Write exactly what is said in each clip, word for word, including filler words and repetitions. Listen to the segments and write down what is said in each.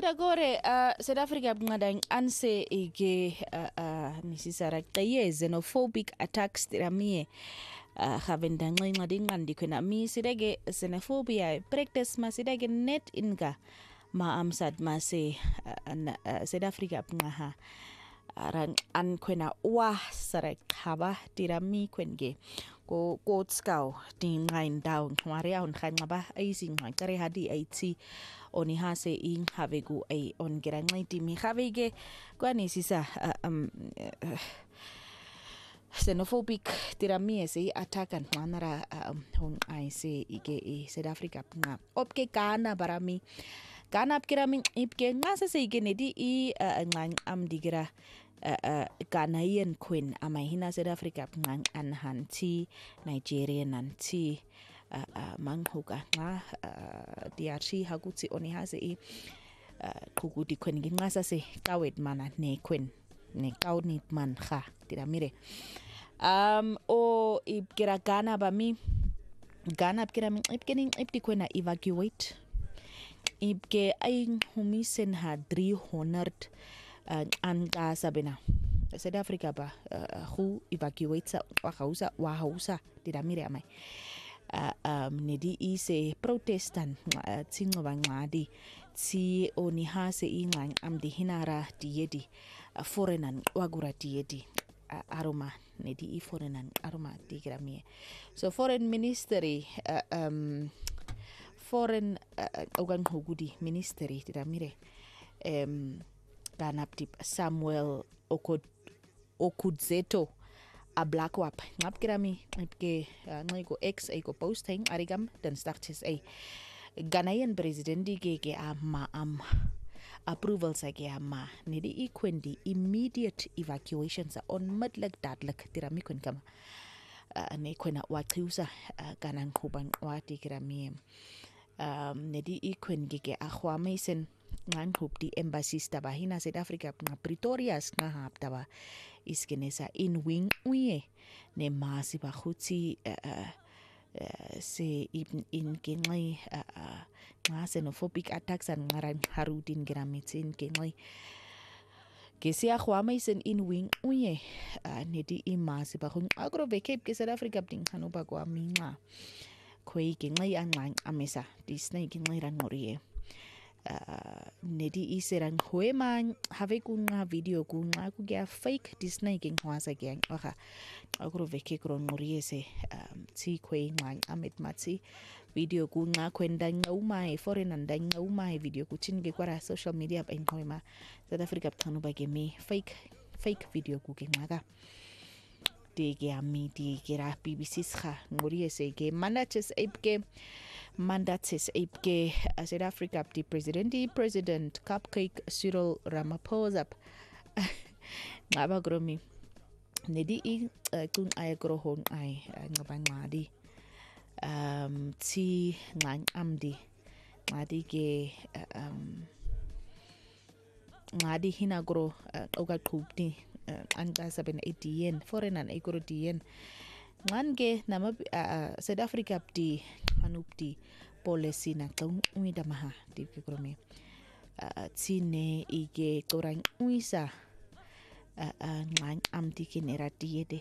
Ira gore uh, South Africa bungadang anse ige uh, uh, nisisara kaye xenophobic attacks tiramie uh, havendang ngadingan di kwena mi sidege xenophobia practice masidege net inga ma amsad mase uh, uh, South Africa bungaha arang an kwena wa sara khaba tirami kwenge ko kotskau ding ngain down ngare on khanga ba aising ngare hadi aiti oni hase in havegu ai on gerangaiti mi havege kwani sisa um xenophobic tirami se attacken manara hon ai se ige e South Africa nga opke kana barami kana apkirami ipke ngase se ige nedi i ngang am digira Uh, Ghanaian queen amahina South Africa ngang anhanti Nigerian nanti uh, uh, manghuka nga uh, diarchi haguti oni hase i uh, kuguti queen ngasa se kawet mana ne queen ne kaunit man kha tiramire um o ibkira Ghana ba mi Ghana ibkira mi ibkening ibdi queen evacuate ibke ay humisen ha three hundred Uh, anga sabena South Africa ba uh, who evacuates wa hausa wa hausa tiramire amai uh, um nedi ise protestant uh, tsingo bangadi ti oni hase ingang amdi hinara diedi uh, foreignan wagura diedi uh, aroma nedi i foreignan aroma digramie so foreign ministry uh, um foreign uh, ogan hogudi ministry tiramire um Ganaptip Samuel Okod Okudzeto a black wap ngapkirami ngipke ngoiko ex iko posting arigam dan starts a Ghanaian president gege ama am approval sa ge ama nidi ikwendi immediate evacuations on madlag dadlak tirami kun kama ne kwena wathusa ganan kuban wati kirami um nidi ikwen gege akhwa mason ngang hoop di embassies taba hina South Africa nga Pretoria nga hap taba iskenesa in wing uye ne masi ba khuti uh, uh, se in in kengai uh, uh, nga xenophobic attacks an ngaran harudin gramitin kengai kesia khwamaisen in wing uye uh, ne di imasi ba khun agro vekep ke South Africa ding hanuba kwa minga khoi kengai ang amesa disney kengai ran ngorie Uh, nedi iserang hoema have kunga video kunga kugia fake Disney king hwasa gang oka agro veke kron moriese um ti kwe ngang amet mati video kunga kwenda ngauma e foreign and ngauma e video kuchinge kwara social media pa hoema South Africa tanu ba me fake fake video kuke ngaga dege ami digera B B C sha moriese ge manaches epke mandates epke South Africa the president the president Cupcake Cyril Ramaphosa ngaba gromi nedi i kun ay grohon ay ngabangadi um ti ngang amdi ngadi ke um ngadi hinagro oga khupti anga saben eighty foreign and egro dien ngange nama uh, South Africa di hanupti policy na kung umida maha di kromi uh, tine ige korang uisa uh, uh, ngang amti kinera diede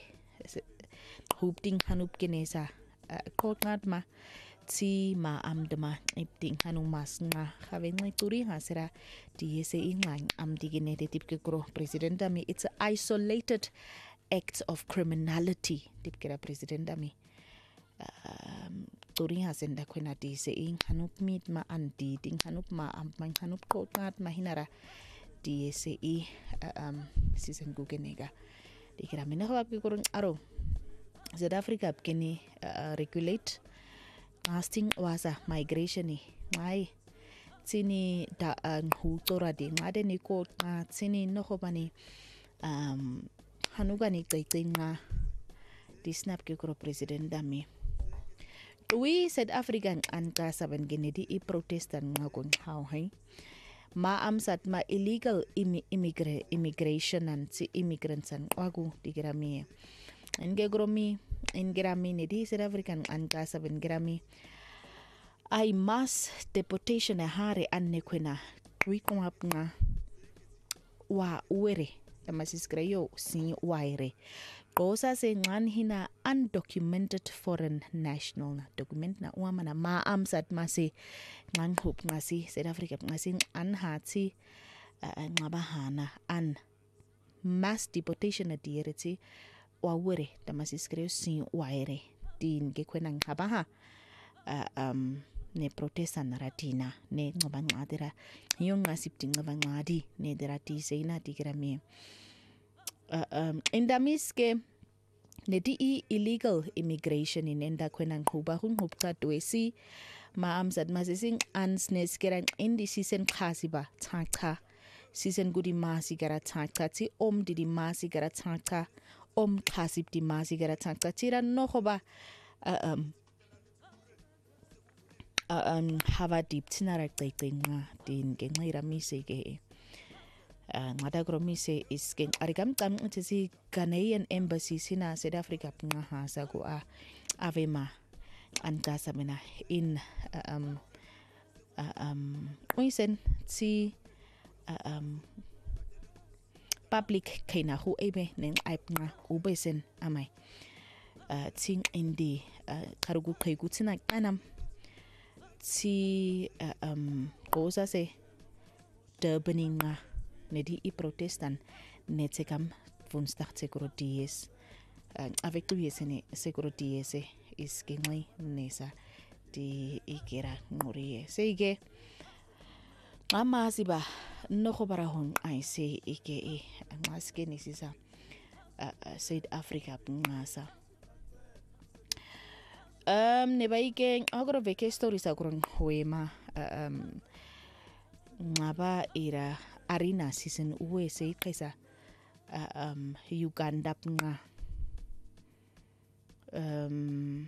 hupting hanup kinesa uh, koknat ma ti ma amdama ipting hanumas nga having like turi hasera di se ingang amti kinete tipke kro president ami it's an isolated acts of criminality tipkira president ami um turi hasenda kwena di se in hanup mit ma anti ding hanup ma am man hanup koknat ma hinara di se i um season gugenega dikira mina hawap ki kurung aro South Africa kini uh, regulate casting wasa migration ni mai sini da hutora de ngade ni ko na sini no hobani um hanuga ni tsaitsinga di snap ke ko president dami we South African anka saban genedi i protestan ngakon how hai ma amsat ma illegal immigrant immigration and si immigrants an wagu digrami nge gromi ingrami ni di South African anka saban grami ai mass deportation a hare anne kwena wikongapnga wa uere tamasiskreyo si waire qosa sengan hina undocumented foreign national na document na uamana ma amsat mase nganqhup ngasi South Africa ngasi anhathi ngabahana an mass deportation adierity wa uere tamasiskreyo si waire din ke khwena ngabaha um ne protesta naratina ne ngobanqadira yongasipti ngobanqadi ne derati seina digrami um indamiske ne di illegal immigration in enda khwena ngquba hunqubqa dwesi ma amzat masising ansnes keran indi sisen khasiba chacha sisen gudi masi gara chacha ti om di masi gara chacha om khasib di masi gara chacha tira nohoba um um hava deep tinara qeqenqa din ngenxa mise ke ngada gromise is ke arigam tam utsi Ghanaian embassy sina South Africa ngaha sa ku a avema angasa mena in um um oisen si um public kaina hu ebe nen aipnga ubesen amai ting indi karugu qegu tina kanam si um qosa se durbaninga nedi i protestan netekam woensdag seguro dies avec tu yesene seguro dies is gengai nesa di ikera ngorie seige ama siba no khobara hon ai se ike e maske nisisa South Africa ngasa um ne baike agro veke stories agron hoema um ngaba era arena season uwe se iqesa um Uganda nga um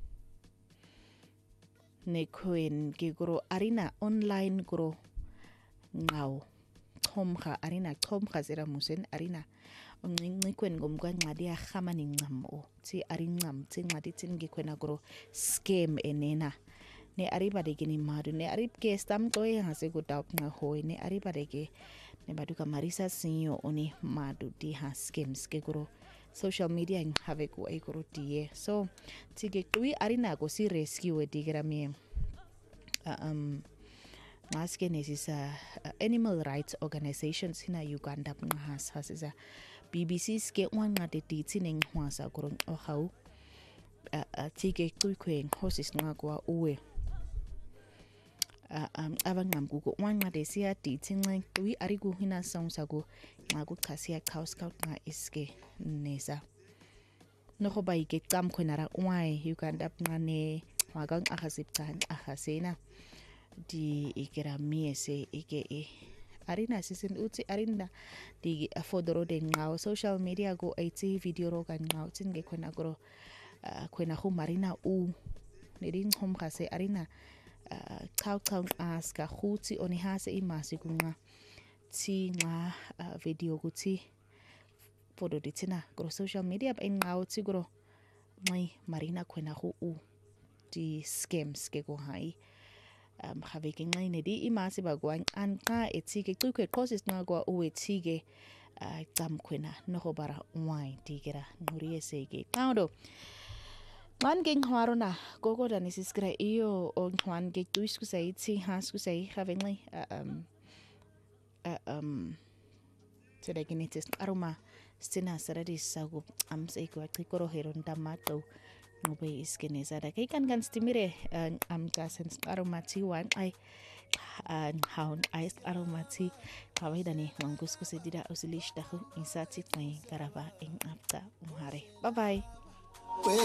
ne koen ke gro arena online gro ngaw thomga arena thomga zera musen arena nginqi kwen ngomka ncwadi yahamani ncamo thi arincam thi ncwadi thin ngikhwena gro scam enena ne aribadeke ni madu ne aribke stam toy hase go tap nga hoy ne aribadeke ne baduka marisa sinyo oni madu di ha scams ke gro social media in have go e gro die so tige tui arina go si rescue digrami um maske nesisa animal rights organizations in Uganda ngahas hasisa B B C ske wanga de titsing hwasa gro ohau tige tui kwen hosis ngakwa uwe um abangam kuko wanga de sia titsing tui arigu hina songsago ngaku khasia cow scout nga iske nesa no go ba ike qam khonara wai Uganda ngane wagang ahasiptan ahasena di ikera miese ike e arina sisin uti arinda di fodoro de ngao social media go eighty video ro kan ngao tinge khona gro khona khu marina u nedin khom khase arina cow cow aska khuti oni hase imasi kunga ti nga video guti fodo ditina gro social media ba ngao ti gro mai marina khona khu u di scams ke go hai um have ke ngai ne di imasi ba go an ka etike tukwe process nga go u etike tam khona no go bara wai tigera nguri eseke paudo man ging harona gogo dan is skra iyo on kwan ge tuisku sai ti has ku sai have ngai um um today genitis aroma stina saradi sagu am sai ko tikoro heron tamato ngobe iskeneza da kai kan kan stimire am kasen aromati wan ai an haun ais aromati kawai dani mangus ku sedida usilish da insati kai karaba in afta umhare bye bye.